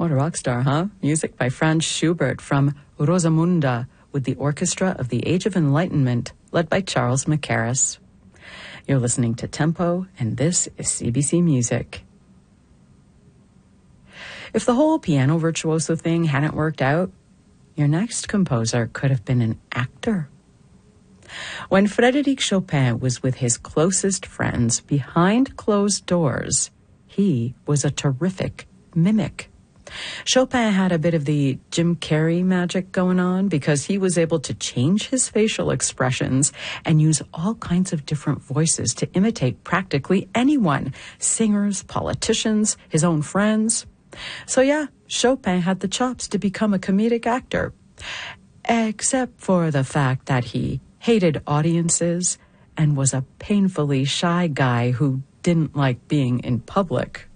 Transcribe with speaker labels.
Speaker 1: What a rock star, huh? Music by Franz Schubert from Rosamunda with the Orchestra of the Age of Enlightenment, led by Charles Mackerras. You're listening to Tempo, and this is CBC Music. If the whole piano virtuoso thing hadn't worked out, your next composer could have been an actor. When Frédéric Chopin was with his closest friends behind closed doors, he was a terrific mimic. Chopin had a bit of the Jim Carrey magic going on because he was able to change his facial expressions and use all kinds of different voices to imitate practically anyone, singers, politicians, his own friends. So yeah, Chopin had the chops to become a comedic actor, except for the fact that he hated audiences and was a painfully shy guy who didn't like being in public.